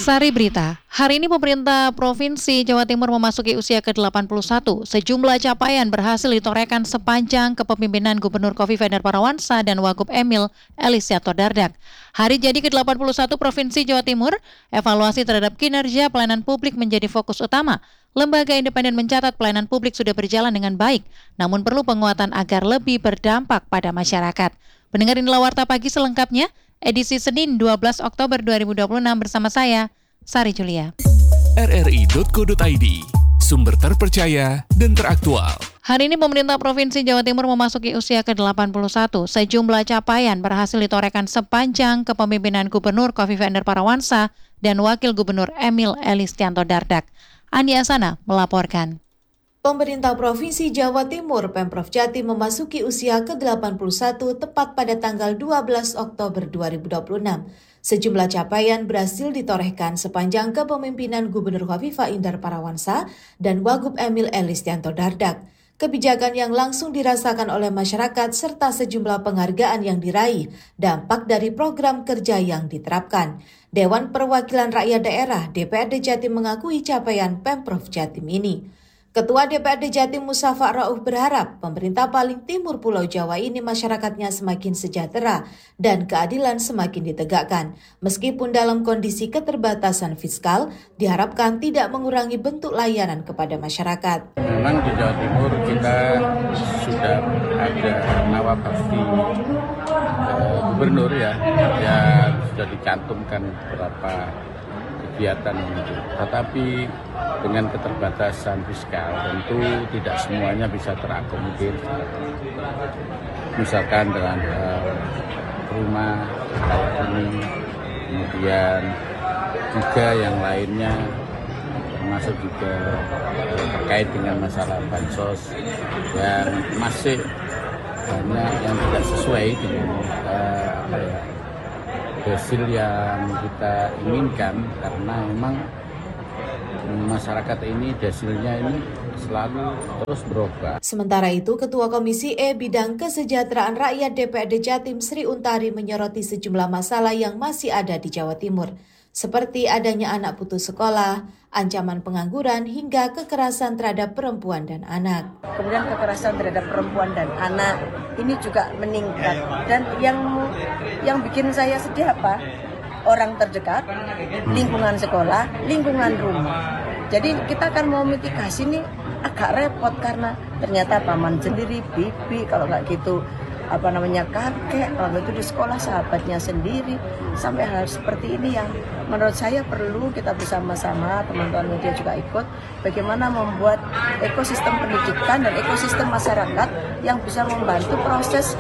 Sari Berita, hari ini pemerintah Provinsi Jawa Timur memasuki usia ke-81. Sejumlah capaian berhasil ditorehkan sepanjang kepemimpinan Gubernur Khofifah Indar Parawansa dan Wagub Emil Elystianto Dardak. Hari jadi ke-81 Provinsi Jawa Timur, evaluasi terhadap kinerja pelayanan publik menjadi fokus utama. Lembaga independen mencatat pelayanan publik sudah berjalan dengan baik, namun perlu penguatan agar lebih berdampak pada masyarakat. Pendengar inilah Warta Pagi selengkapnya, edisi Senin 12 Oktober 2026 bersama saya, Sari Julia. rri.co.id, sumber terpercaya dan teraktual. Hari ini pemerintah Provinsi Jawa Timur memasuki usia ke-81. Sejumlah capaian berhasil ditorehkan sepanjang kepemimpinan Gubernur Khofifah Indar Parawansa dan Wakil Gubernur Emil Elystianto Dardak. Andi Asana melaporkan. Pemerintah Provinsi Jawa Timur Pemprov Jatim memasuki usia ke-81 tepat pada tanggal 12 Oktober 2026. Sejumlah capaian berhasil ditorehkan sepanjang kepemimpinan Gubernur Khofifah Indar Parawansa dan Wagub Emil Elystianto Dardak. Kebijakan yang langsung dirasakan oleh masyarakat serta sejumlah penghargaan yang diraih, dampak dari program kerja yang diterapkan. Dewan Perwakilan Rakyat Daerah DPRD Jatim mengakui capaian Pemprov Jatim ini. Ketua DPRD Jatim Musafa Rauf berharap pemerintah paling timur Pulau Jawa ini masyarakatnya semakin sejahtera dan keadilan semakin ditegakkan. Meskipun dalam kondisi keterbatasan fiskal, diharapkan tidak mengurangi bentuk layanan kepada masyarakat. Memang di Jawa Timur kita sudah ada nawabakti gubernur ya, yang sudah dicantumkan beberapa kegiatan itu. Tetapi dengan keterbatasan fiskal tentu tidak semuanya bisa terakomodir. Misalkan dengan rumah ini, kemudian juga yang lainnya termasuk juga terkait dengan masalah bansos yang masih banyak yang tidak sesuai dengan hasil yang kita inginkan, karena memang masyarakat ini hasilnya ini selalu terus berubah. Sementara itu, Ketua Komisi E Bidang Kesejahteraan Rakyat DPRD Jatim Sri Untari menyoroti sejumlah masalah yang masih ada di Jawa Timur, seperti adanya anak putus sekolah, ancaman pengangguran, hingga kekerasan terhadap perempuan dan anak. Kemudian kekerasan terhadap perempuan dan anak ini juga meningkat, dan yang bikin saya sedih apa? Orang terdekat, lingkungan sekolah, lingkungan rumah. Jadi kita akan mau mitigasi nih agak repot karena ternyata paman sendiri, bibi, kalau nggak gitu kakek, kalau itu di sekolah sahabatnya sendiri, sampai hal seperti ini yang menurut saya perlu kita bersama-sama, teman-teman media juga ikut, bagaimana membuat ekosistem pendidikan dan ekosistem masyarakat yang bisa membantu proses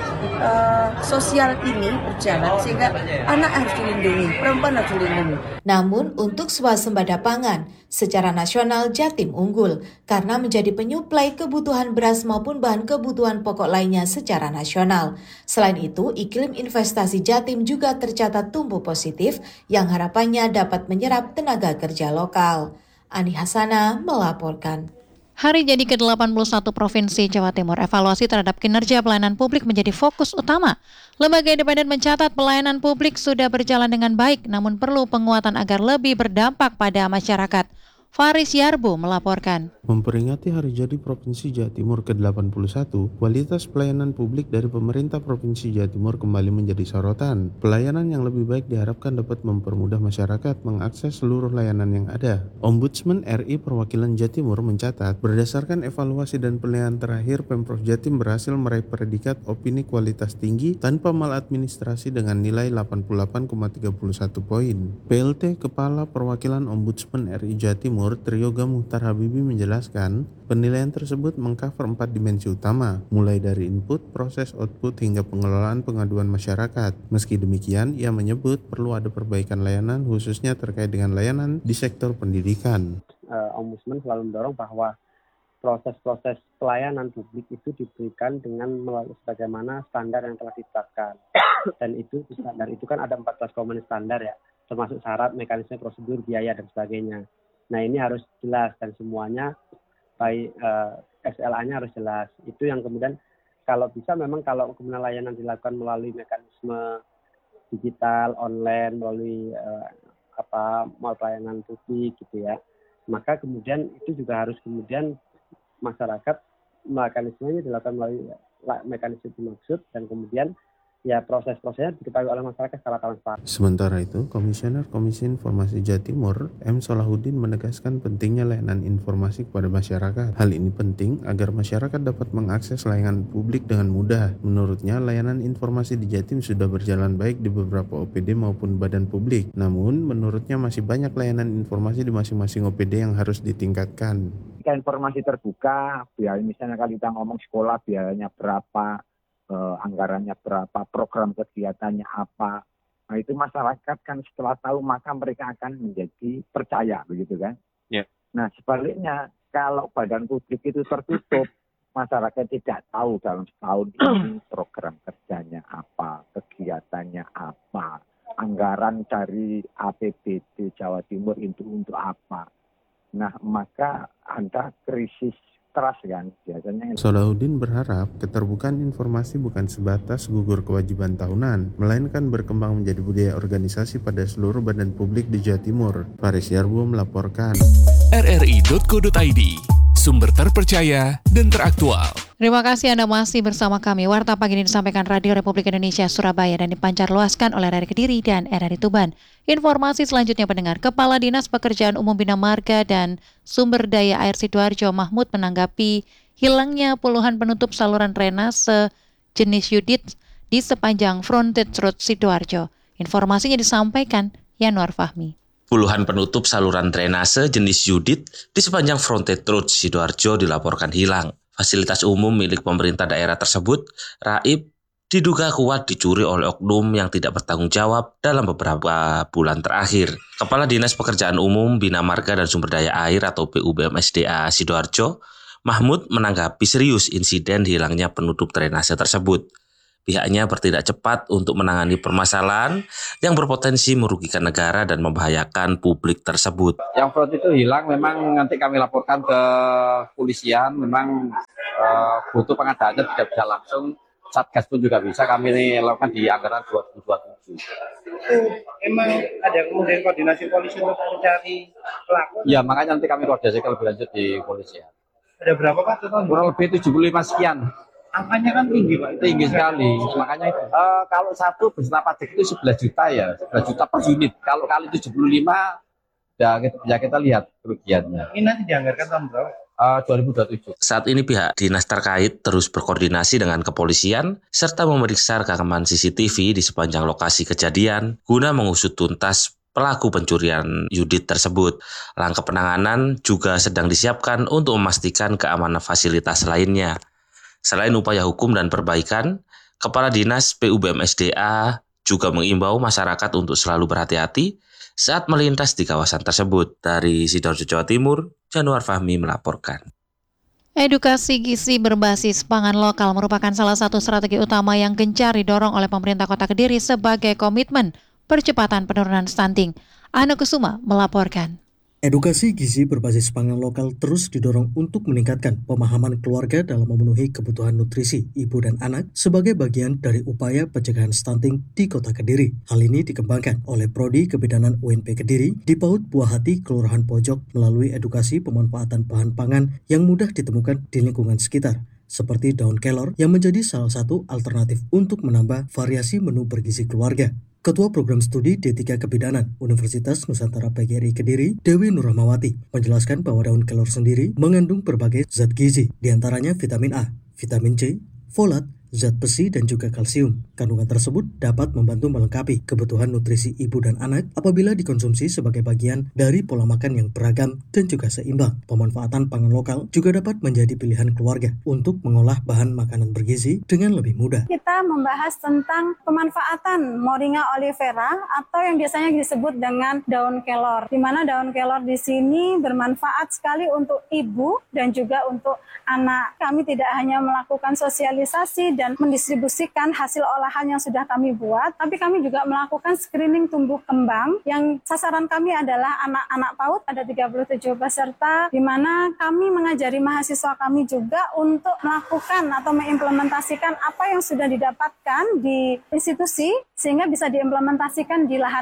sosial ini berjalan, sehingga anak harus dilindungi, perempuan harus dilindungi. Namun untuk swasembada pangan, secara nasional Jatim unggul karena menjadi penyuplai kebutuhan beras maupun bahan kebutuhan pokok lainnya secara nasional. Selain itu, iklim investasi Jatim juga tercatat tumbuh positif yang harapannya dapat menyerap tenaga kerja lokal. Ani Hasana melaporkan. Hari jadi ke-81 Provinsi Jawa Timur, evaluasi terhadap kinerja pelayanan publik menjadi fokus utama. Lembaga independen mencatat pelayanan publik sudah berjalan dengan baik, namun perlu penguatan agar lebih berdampak pada masyarakat. Faris Yarbo melaporkan. Memperingati Hari Jadi Provinsi Jawa Timur ke-81, kualitas pelayanan publik dari pemerintah Provinsi Jawa Timur kembali menjadi sorotan. Pelayanan yang lebih baik diharapkan dapat mempermudah masyarakat mengakses seluruh layanan yang ada. Ombudsman RI Perwakilan Jawa Timur mencatat, berdasarkan evaluasi dan penilaian terakhir, Pemprov Jatim berhasil meraih predikat opini kualitas tinggi tanpa maladministrasi dengan nilai 88,31 poin. PLT Kepala Perwakilan Ombudsman RI Jawa Timur Triyoga Muhtar Habibi menjelaskan, penilaian tersebut mengcover 4 dimensi utama, mulai dari input, proses, output, hingga pengelolaan pengaduan masyarakat. Meski demikian, ia menyebut perlu ada perbaikan layanan, khususnya terkait dengan layanan di sektor pendidikan. Ombudsman selalu mendorong bahwa proses-proses pelayanan publik itu diberikan dengan melalui sebagaimana standar yang telah ditetapkan. Dan itu standar itu kan ada 14 komponen standar ya, termasuk syarat, mekanisme, prosedur, biaya, dan sebagainya. Nah, ini harus jelas dan semuanya baik SLA-nya harus jelas. Itu yang kemudian kalau bisa memang kalau kemudian layanan dilakukan melalui mekanisme digital, online, melalui mal pelayanan publik gitu ya. Maka kemudian itu juga harus kemudian masyarakat mekanismenya dilakukan melalui mekanisme dimaksud, dan kemudian ya proses-prosesnya diketahui oleh masyarakat secara transparan. Sementara itu, Komisioner Komisi Informasi Jawa Timur, M. Solahuddin menegaskan pentingnya layanan informasi kepada masyarakat. Hal ini penting agar masyarakat dapat mengakses layanan publik dengan mudah. Menurutnya, layanan informasi di Jatim sudah berjalan baik di beberapa OPD maupun badan publik. Namun, menurutnya masih banyak layanan informasi di masing-masing OPD yang harus ditingkatkan. Jika informasi terbuka, biaya misalnya kalau kita ngomong sekolah biayanya berapa, anggarannya berapa, program kegiatannya apa. Nah itu masyarakat kan setelah tahu maka mereka akan menjadi percaya, begitu kan? Ya. Nah sebaliknya kalau badan publik itu tertutup, masyarakat tidak tahu dalam setahun ini program kerjanya apa, kegiatannya apa, anggaran dari APBD Jawa Timur itu untuk apa. Nah maka ada krisis trust kan biasanya. Solahuddin berharap keterbukaan informasi bukan sebatas gugur kewajiban tahunan, melainkan berkembang menjadi budaya organisasi pada seluruh badan publik di Jawa Timur. Faris Yarbo melaporkan. rri.co.id, sumber terpercaya dan teraktual. Terima kasih Anda masih bersama kami. Warta pagi ini disampaikan Radio Republik Indonesia Surabaya dan dipancarluaskan oleh RRI Kediri dan RRI Tuban. Informasi selanjutnya pendengar, Kepala Dinas Pekerjaan Umum Bina Marga dan Sumber Daya Air Sidoarjo Mahmud menanggapi hilangnya puluhan penutup saluran drainase jenis Yudit di sepanjang frontage road Sidoarjo. Informasinya disampaikan Yanuar Fahmi. Puluhan penutup saluran drainase jenis Yudit di sepanjang frontage road Sidoarjo dilaporkan hilang. Fasilitas umum milik pemerintah daerah tersebut, raib, diduga kuat dicuri oleh oknum yang tidak bertanggung jawab dalam beberapa bulan terakhir. Kepala Dinas Pekerjaan Umum Bina Marga dan Sumber Daya Air atau PUBMSDA Sidoarjo, Mahmud menanggapi serius insiden hilangnya penutup drainase tersebut. Pihaknya bertindak cepat untuk menangani permasalahan yang berpotensi merugikan negara dan membahayakan publik tersebut. Yang fraud itu hilang memang nanti kami laporkan ke polisian, memang butuh pengadaannya tidak bisa langsung, Satgas pun juga bisa, kami ini lakukan di anggaran 2027. Emang ada kemudian koordinasi polisi untuk mencari pelaku? Ya, makanya nanti kami koordinasi lebih lanjut di polisian. Ada berapa Pak? Kurang lebih 75 sekian. Angkanya kan tinggi Pak. Tinggi sekali, makanya kalau satu beserta pajak itu 11 juta ya, 11 juta per unit. Kalau kali 75, ya kita lihat kerugiannya. Ini nanti dianggarkan tahun berapa? 2027. Saat ini pihak dinas terkait terus berkoordinasi dengan kepolisian serta memeriksa rekaman CCTV di sepanjang lokasi kejadian guna mengusut tuntas pelaku pencurian Yudit tersebut. Langkah penanganan juga sedang disiapkan untuk memastikan keamanan fasilitas lainnya. Selain upaya hukum dan perbaikan, Kepala Dinas PUBMSDA juga mengimbau masyarakat untuk selalu berhati-hati saat melintas di kawasan tersebut. Dari Sidoarjo, Jawa Timur, Januar Fahmi melaporkan. Edukasi gizi berbasis pangan lokal merupakan salah satu strategi utama yang gencar didorong oleh pemerintah Kota Kediri sebagai komitmen percepatan penurunan stunting. Ana Kusuma melaporkan. Edukasi gizi berbasis pangan lokal terus didorong untuk meningkatkan pemahaman keluarga dalam memenuhi kebutuhan nutrisi ibu dan anak sebagai bagian dari upaya pencegahan stunting di Kota Kediri. Hal ini dikembangkan oleh Prodi Kebidanan UNP Kediri di PAUD Buah Hati, Kelurahan Pojok melalui edukasi pemanfaatan bahan pangan yang mudah ditemukan di lingkungan sekitar, seperti daun kelor yang menjadi salah satu alternatif untuk menambah variasi menu bergizi keluarga. Ketua Program Studi D3 Kebidanan Universitas Nusantara PGRI Kediri, Dewi Nurrahmawati, menjelaskan bahwa daun kelor sendiri mengandung berbagai zat gizi, diantaranya vitamin A, vitamin C, folat, zat besi, dan juga kalsium. Kandungan tersebut dapat membantu melengkapi kebutuhan nutrisi ibu dan anak apabila dikonsumsi sebagai bagian dari pola makan yang beragam dan juga seimbang. Pemanfaatan pangan lokal juga dapat menjadi pilihan keluarga untuk mengolah bahan makanan bergizi dengan lebih mudah. Kita membahas tentang pemanfaatan Moringa olivera atau yang biasanya disebut dengan daun kelor, di mana daun kelor di sini bermanfaat sekali untuk ibu dan juga untuk anak. Kami tidak hanya melakukan sosialisasi dan mendistribusikan hasil olahan yang sudah kami buat, tapi kami juga melakukan screening tumbuh kembang yang sasaran kami adalah anak-anak PAUD, ada 37 peserta, di mana kami mengajari mahasiswa kami juga untuk melakukan atau mengimplementasikan apa yang sudah didapatkan di institusi sehingga bisa diimplementasikan di lahan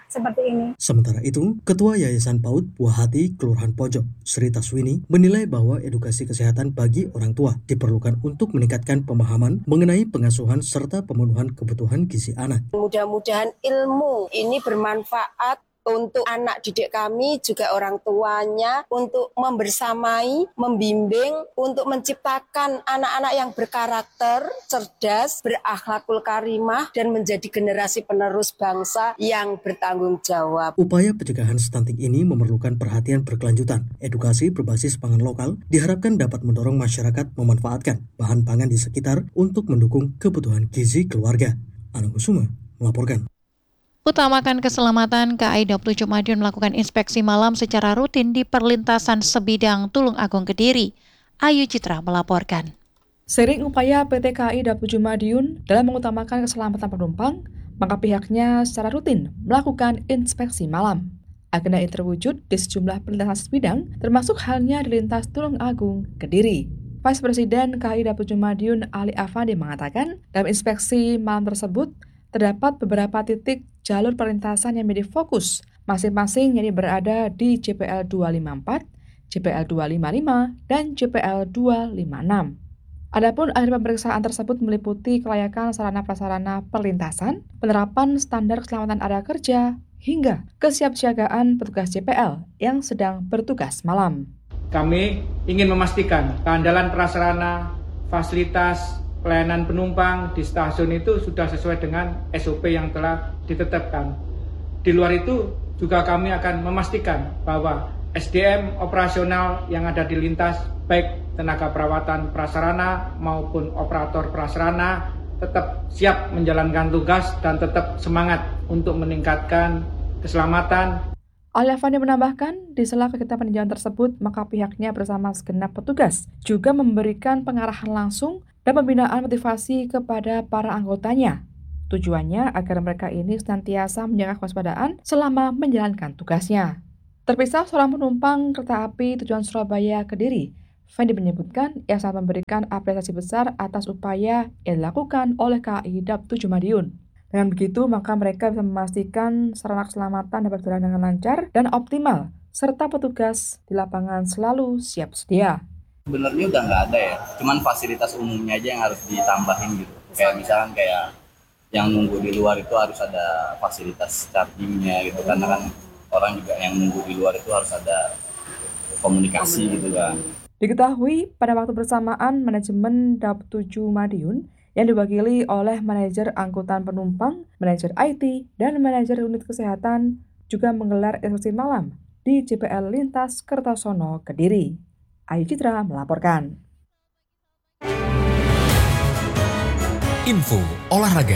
seperti ini. Sementara itu, Ketua Yayasan PAUD Buah Hati Kelurahan Pojok, Sri Taswini, menilai bahwa edukasi kesehatan bagi orang tua diperlukan untuk meningkatkan pemahaman mengenai pengasuhan serta pemenuhan kebutuhan gizi anak. Mudah-mudahan ilmu ini bermanfaat untuk anak didik kami, juga orang tuanya, untuk membersamai, membimbing, untuk menciptakan anak-anak yang berkarakter, cerdas, berakhlakul karimah, dan menjadi generasi penerus bangsa yang bertanggung jawab. Upaya pencegahan stunting ini memerlukan perhatian berkelanjutan. Edukasi berbasis pangan lokal diharapkan dapat mendorong masyarakat memanfaatkan bahan pangan di sekitar untuk mendukung kebutuhan gizi keluarga. Anang Kusuma melaporkan. Utamakan keselamatan, KAI Daup 7 Madiun melakukan inspeksi malam secara rutin di perlintasan Sebidang Tulung Agung Kediri. Ayu Citra melaporkan. Seiring upaya PT KAI Daup 7 Madiun dalam mengutamakan keselamatan penumpang, maka pihaknya secara rutin melakukan inspeksi malam. Agenda ini terwujud di sejumlah perlintasan sebidang, termasuk halnya di lintas Tulung Agung Kediri. Vice Presiden KAI Daup 7 Madiun Ali Afandi mengatakan, dalam inspeksi malam tersebut terdapat beberapa titik jalur perlintasan yang menjadi fokus, masing-masing yang berada di JPL 254, JPL 255, dan JPL 256. Adapun akhir pemeriksaan tersebut meliputi kelayakan sarana-prasarana perlintasan, penerapan standar keselamatan area kerja, hingga kesiapsiagaan petugas JPL yang sedang bertugas malam. Kami ingin memastikan keandalan prasarana, fasilitas, pelayanan penumpang di stasiun itu sudah sesuai dengan SOP yang telah ditetapkan. Di luar itu juga kami akan memastikan bahwa SDM operasional yang ada di lintas, baik tenaga perawatan prasarana maupun operator prasarana, tetap siap menjalankan tugas dan tetap semangat untuk meningkatkan keselamatan. Ali Afandi menambahkan, di sela kegiatan peninjauan tersebut, maka pihaknya bersama segenap petugas juga memberikan pengarahan langsung dan pembinaan motivasi kepada para anggotanya. Tujuannya agar mereka ini senantiasa menjaga kewaspadaan selama menjalankan tugasnya. Terpisah seorang penumpang kereta api tujuan Surabaya Kediri, Fendi menyebutkan ia sangat memberikan apresiasi besar atas upaya yang dilakukan oleh KAI Daup 7 Madiun. Dengan begitu, maka mereka bisa memastikan sarana keselamatan dapat berjalan dengan lancar dan optimal, serta petugas di lapangan selalu siap sedia. Sebenarnya udah nggak ada ya, cuman fasilitas umumnya aja yang harus ditambahin gitu. Kayak misalkan kayak yang nunggu di luar itu harus ada fasilitas chargingnya gitu, karena kan orang juga yang nunggu di luar itu harus ada komunikasi gitu kan. Diketahui pada waktu bersamaan manajemen Daup 7 Madiun yang diwakili oleh manajer angkutan penumpang, manajer IT, dan manajer unit kesehatan juga menggelar inspeksi malam di JPL Lintas Kertosono Kediri. Ayu Citra melaporkan. Info olahraga.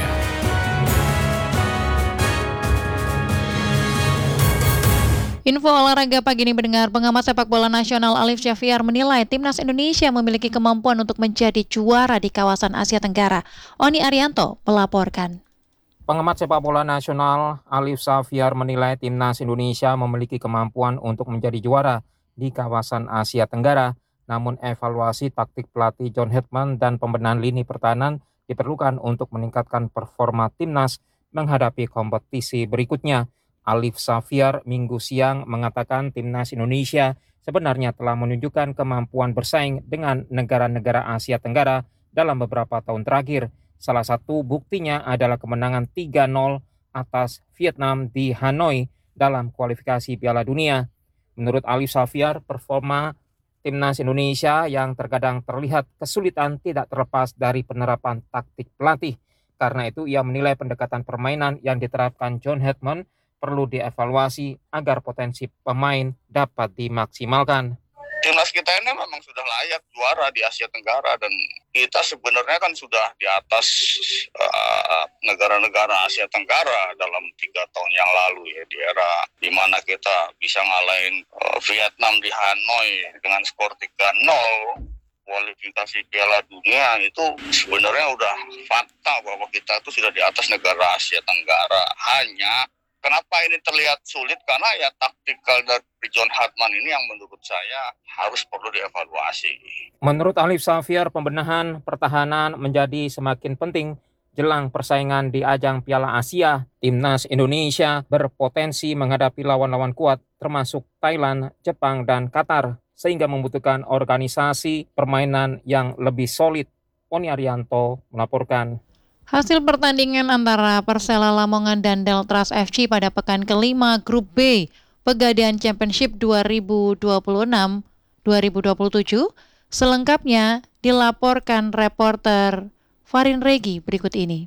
Info olahraga pagi ini mendengar pengamat sepak bola nasional Alif Syafiar menilai timnas Indonesia memiliki kemampuan untuk menjadi juara di kawasan Asia Tenggara. Oni Arianto melaporkan. Pengamat sepak bola nasional Alif Syafiar menilai timnas Indonesia memiliki kemampuan untuk menjadi juara di kawasan Asia Tenggara, namun evaluasi taktik pelatih John Hetman dan pembenahan lini pertahanan diperlukan untuk meningkatkan performa timnas menghadapi kompetisi berikutnya. Alif Syafiar Minggu siang mengatakan timnas Indonesia sebenarnya telah menunjukkan kemampuan bersaing dengan negara-negara Asia Tenggara dalam beberapa tahun terakhir. Salah satu buktinya adalah kemenangan 3-0 atas Vietnam di Hanoi dalam kualifikasi Piala Dunia. Menurut Alif Syafiar, performa timnas Indonesia yang terkadang terlihat kesulitan tidak terlepas dari penerapan taktik pelatih. Karena itu ia menilai pendekatan permainan yang diterapkan John Hetman perlu dievaluasi agar potensi pemain dapat dimaksimalkan. Timnas kita ini memang sudah layak juara di Asia Tenggara dan kita sebenarnya kan sudah di atas negara-negara Asia Tenggara dalam 3 tahun yang lalu ya, di era di mana kita bisa ngalahin Vietnam di Hanoi dengan skor 3-0. Kualifikasi Piala Dunia itu sebenarnya udah fakta bahwa kita itu sudah di atas negara Asia Tenggara. Hanya kenapa ini terlihat sulit? Karena ya taktikal dari John Hetman ini yang menurut saya harus perlu dievaluasi. Menurut Alif Syafiar, pembenahan pertahanan menjadi semakin penting Jelang persaingan di ajang Piala Asia, Timnas Indonesia berpotensi menghadapi lawan-lawan kuat termasuk Thailand, Jepang, dan Qatar, sehingga membutuhkan organisasi permainan yang lebih solid. Poni Arianto melaporkan. Hasil pertandingan antara Persela Lamongan dan Deltras FC pada pekan kelima Grup B Pegadaian Championship 2026-2027 selengkapnya dilaporkan reporter Farin Regi berikut ini.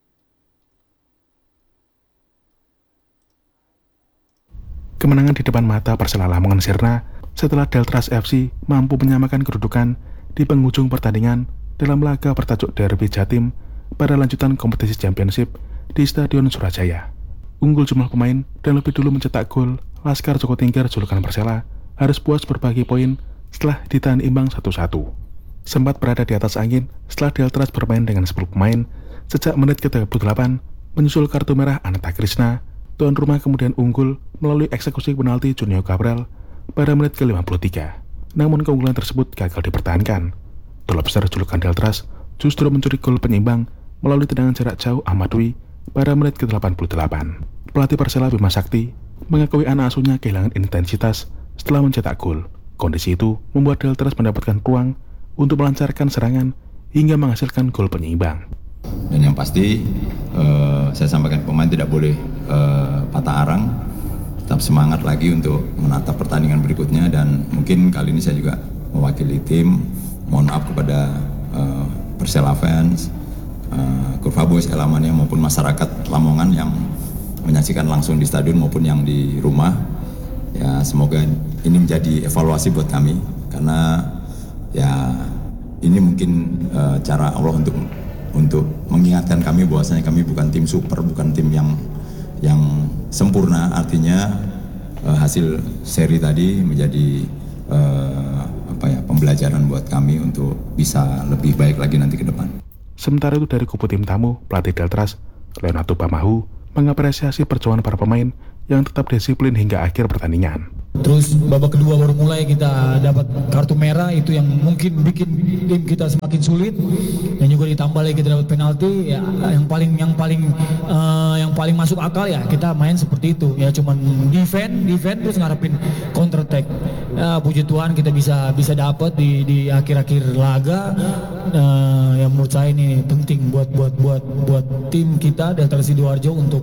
Kemenangan di depan mata Persela Lamongan sirna setelah Deltras FC mampu menyamakan kedudukan di penghujung pertandingan dalam laga bertajuk Derby Jatim pada lanjutan kompetisi Championship di Stadion Surajaya. Unggul jumlah pemain dan lebih dulu mencetak gol, Laskar Joko Tingkir julukan Persela harus puas berbagi poin setelah ditahan imbang 1-1. Sempat berada di atas angin setelah Deltras bermain dengan 10 pemain sejak menit ke-38 menyusul kartu merah Ananta Krishna. Tuan rumah kemudian unggul melalui eksekusi penalti Junio Cabral pada menit ke-53. Namun keunggulan tersebut gagal dipertahankan. The Lobster julukan Deltras justru mencuri gol penyeimbang melalui tendangan jarak jauh Ahmad Dwi pada menit ke-88. Pelatih Persela Bima Sakti mengakui anak asuhnya kehilangan intensitas setelah mencetak gol. Kondisi itu membuat Deltras mendapatkan ruang untuk melancarkan serangan hingga menghasilkan gol penyeimbang. Dan yang pasti saya sampaikan pemain tidak boleh patah arang, tetap semangat lagi untuk menatap pertandingan berikutnya. Dan mungkin kali ini saya juga mewakili tim, mohon maaf kepada Persela fans, Kurva Boys Elamania maupun masyarakat Lamongan yang menyaksikan langsung di stadion maupun yang di rumah. Ya, semoga ini menjadi evaluasi buat kami, karena ya ini mungkin cara Allah untuk mengingatkan kami bahwasanya kami bukan tim super, bukan tim yang sempurna. Artinya hasil seri tadi menjadi pembelajaran buat kami untuk bisa lebih baik lagi nanti ke depan. Sementara itu dari kubu tim tamu, pelatih Deltras Leonardo Bamahu mengapresiasi perjuangan para pemain yang tetap disiplin hingga akhir pertandingan. Terus babak kedua baru mulai kita dapat kartu merah, itu yang mungkin bikin tim kita semakin sulit, dan juga ditambah lagi kita dapat penalti. Ya, yang paling masuk akal ya kita main seperti itu, ya cuman defend terus ngarepin counter attack. Ya, puji Tuhan kita bisa dapat di akhir-akhir laga. Yang menurut saya ini penting buat tim kita Deltras Sidoarjo untuk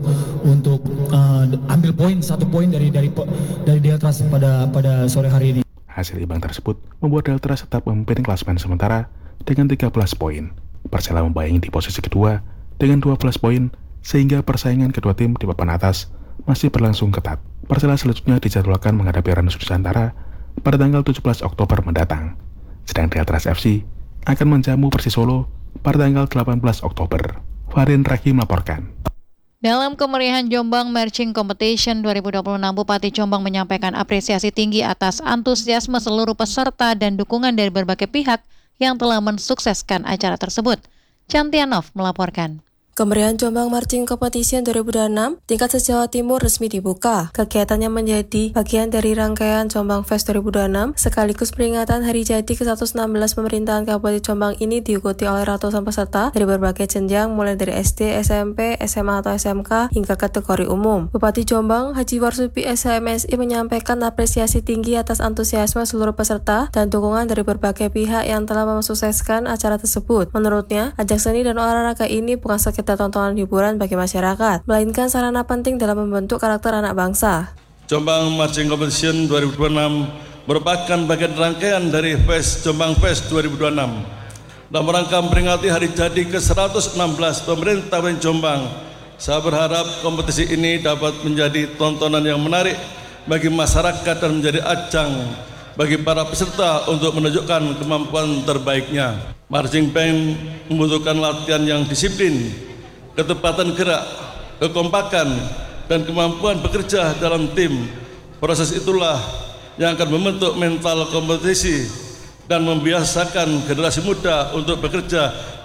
ambil satu poin dari Deltras pada sore hari ini. Hasil imbang tersebut membuat Deltras tetap memimpin klasemen sementara dengan 13 poin. Persela membayangi di posisi kedua dengan 12 poin, sehingga persaingan kedua tim di papan atas masih berlangsung ketat. Persela selanjutnya dijadwalkan menghadapi Ranus Nusantara pada tanggal 17 Oktober mendatang. Sedang Deltras FC akan menjamu Persis Solo pada tanggal 18 Oktober. Farin Ragi melaporkan. Dalam kemeriahan Jombang Marching Competition 2026, Bupati Jombang menyampaikan apresiasi tinggi atas antusiasme seluruh peserta dan dukungan dari berbagai pihak yang telah mensukseskan acara tersebut. Cantianov melaporkan. Kemeriahan Jombang Marching Competition 2026 tingkat se-Jawa Timur resmi dibuka. Kegiatannya menjadi bagian dari rangkaian Jombang Fest 2026 sekaligus peringatan hari jadi ke-116 pemerintahan Kabupaten Jombang. Ini diikuti oleh ratusan peserta dari berbagai jenjang mulai dari SD, SMP, SMA atau SMK hingga kategori umum. Bupati Jombang Haji Warsupi SHMSI menyampaikan apresiasi tinggi atas antusiasme seluruh peserta dan dukungan dari berbagai pihak yang telah mensukseskan acara tersebut. Menurutnya, ajang seni dan olahraga ini bukan sekedar tontonan hiburan bagi masyarakat, melainkan sarana penting dalam membentuk karakter anak bangsa. Jombang Marching Competition 2026 merupakan bagian rangkaian dari Fest Jombang Fest 2026 dalam rangka memperingati hari jadi ke-116 pemerintah Kabupaten Jombang. Saya berharap kompetisi ini dapat menjadi tontonan yang menarik bagi masyarakat dan menjadi ajang bagi para peserta untuk menunjukkan kemampuan terbaiknya. Marching band membutuhkan latihan yang disiplin, ketepatan gerak, kekompakan, dan kemampuan bekerja dalam tim. Proses itulah yang akan membentuk mental kompetisi dan membiasakan generasi muda untuk bekerja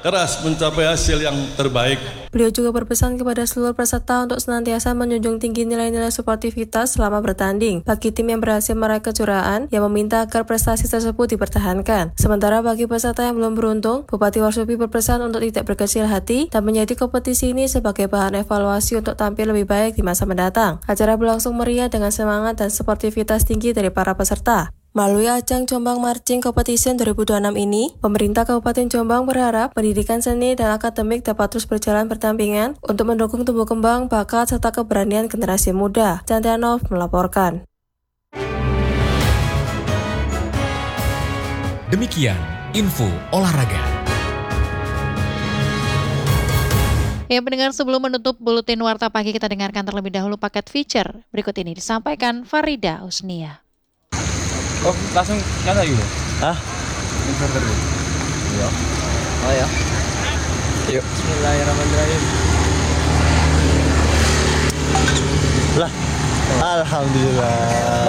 keras mencapai hasil yang terbaik. Beliau juga berpesan kepada seluruh peserta untuk senantiasa menjunjung tinggi nilai-nilai sportivitas selama bertanding bagi tim yang berhasil meraih kejuaraan, yang meminta agar prestasi tersebut dipertahankan. Sementara bagi peserta yang belum beruntung, Bupati Warsupi berpesan untuk tidak berkecil hati dan menjadi kompetisi ini sebagai bahan evaluasi untuk tampil lebih baik di masa mendatang. Acara berlangsung meriah dengan semangat dan sportivitas tinggi dari para peserta. Melalui ajang Jombang Marching Competition 2026 ini, pemerintah Kabupaten Jombang berharap pendidikan seni dan akademik dapat terus berjalan berdampingan untuk mendukung tumbuh kembang bakat serta keberanian generasi muda. Cantianov melaporkan. Demikian info olahraga. Ya pendengar, sebelum menutup buletin warta pagi, kita dengarkan terlebih dahulu paket feature. Berikut ini disampaikan Farida Usnia. Oh, langsung nyata gitu? Hah? Iya. Oh ya. Yuk. Bismillahirrahmanirrahim. Lah, alhamdulillah.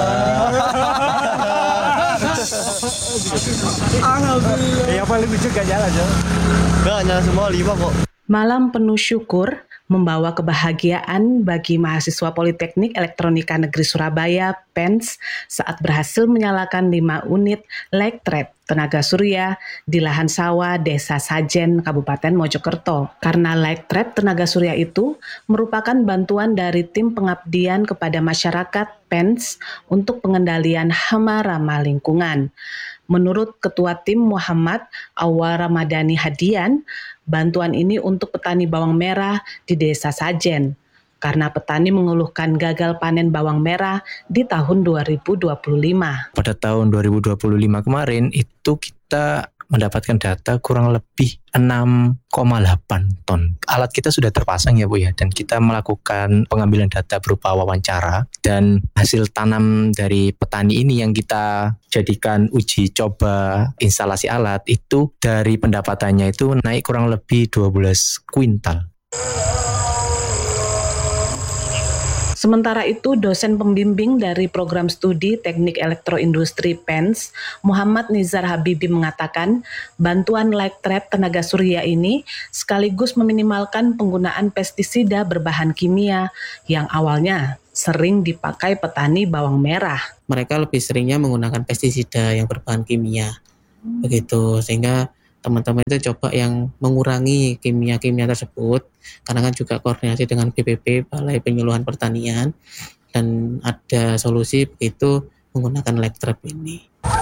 Alhamdulillah. Yang paling lucu gak nyala, Jo? Gak nyala semua 5 kok. Malam penuh syukur membawa kebahagiaan bagi mahasiswa Politeknik Elektronika Negeri Surabaya (PENS) saat berhasil menyalakan 5 unit light trap tenaga surya di lahan sawah Desa Sajen, Kabupaten Mojokerto. Karena light trap tenaga surya itu merupakan bantuan dari tim pengabdian kepada masyarakat PENS untuk pengendalian hama ramah lingkungan. Menurut Ketua Tim Muhammad Awal Ramadhani Hadian, bantuan ini untuk petani bawang merah di Desa Sajen, karena petani mengeluhkan gagal panen bawang merah di tahun 2025. Pada tahun 2025 kemarin itu kita mendapatkan data kurang lebih 6,8 ton. Alat kita sudah terpasang ya Bu ya, dan kita melakukan pengambilan data berupa wawancara, dan hasil tanam dari petani ini yang kita jadikan uji coba instalasi alat itu dari pendapatannya itu naik kurang lebih 12 kuintal. Sementara itu, dosen pembimbing dari program studi Teknik Elektroindustri PENS, Muhammad Nizar Habibi mengatakan, bantuan light trap tenaga surya ini sekaligus meminimalkan penggunaan pestisida berbahan kimia yang awalnya sering dipakai petani bawang merah. Mereka lebih seringnya menggunakan pestisida yang berbahan kimia, begitu, sehingga teman-teman itu coba yang mengurangi kimia-kimia tersebut, karena kan juga koordinasi dengan BPP, Balai Penyuluhan Pertanian, dan ada solusi begitu menggunakan light trap ini.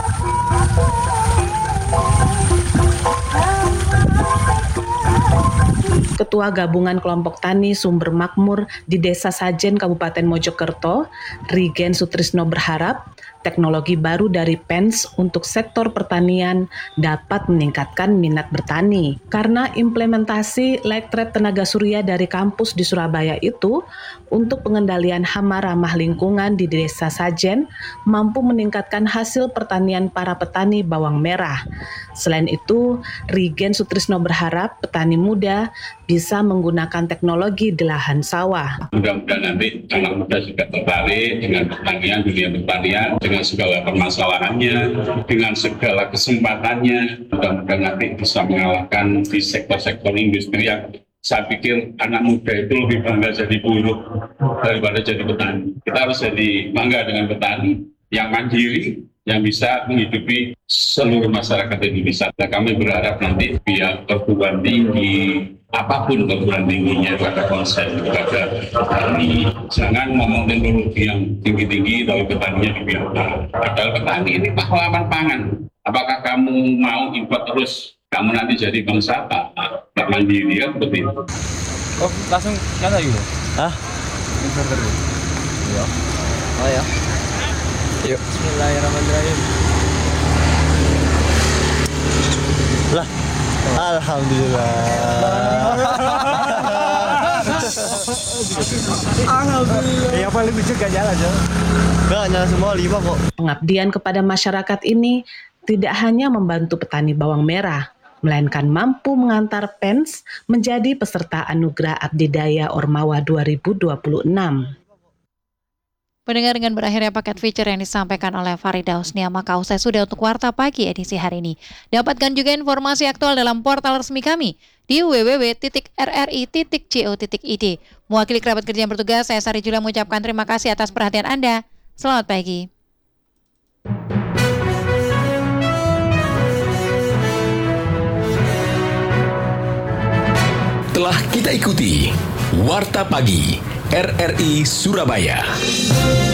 Ketua Gabungan Kelompok Tani Sumber Makmur di Desa Sajen, Kabupaten Mojokerto, Rigen Sutrisno berharap teknologi baru dari PENS untuk sektor pertanian dapat meningkatkan minat bertani. Karena implementasi light trap tenaga surya dari kampus di Surabaya itu untuk pengendalian hama ramah lingkungan di Desa Sajen mampu meningkatkan hasil pertanian para petani bawang merah. Selain itu, Rigen Sutrisno berharap petani muda bisa menggunakan teknologi di lahan sawah. Mudah-mudahan nanti anak muda juga tertarik dengan pertanian, dunia pertanian, dengan segala permasalahannya, dengan segala kesempatannya. Mudah-mudahan nanti bisa mengalahkan di sektor-sektor industri yang saya pikir anak muda itu lebih bangga jadi buruh daripada jadi petani. Kita harus jadi bangga dengan petani yang mandiri, yang bisa menghidupi seluruh masyarakat Indonesia. Dan kami berharap nanti pihak perguruan tinggi, apapun perguruan tingginya, pada konsen kepada petani. Jangan ngomong teknologi yang tinggi-tinggi, tapi petaninya dibiarkan. Padahal petani ini pahlawan pangan. Apakah kamu mau import terus? Kamu nanti jadi bangsa tak mandiri kan seperti itu. Oh, langsung nyata gitu? Hah? Iya. Oh ya. Yuk. Bismillahirrahmanirrahim. Lah, alhamdulillah. Alhamdulillah. Yang paling lucu gak nyala, Jo? Gak nyala semua 5 kok. Pengabdian kepada masyarakat ini tidak hanya membantu petani bawang merah, melainkan mampu mengantar PENS menjadi peserta Anugerah Abdi Daya Ormawa 2026. Pendengar, dengan berakhirnya paket feature yang disampaikan oleh Farida Husnia, maka usai sudah untuk Warta Pagi edisi hari ini. Dapatkan juga informasi aktual dalam portal resmi kami di www.rri.co.id. Mewakili kerabat kerja yang bertugas, saya Sari Julia mengucapkan terima kasih atas perhatian Anda. Selamat pagi. Telah kita ikuti Warta Pagi RRI Surabaya.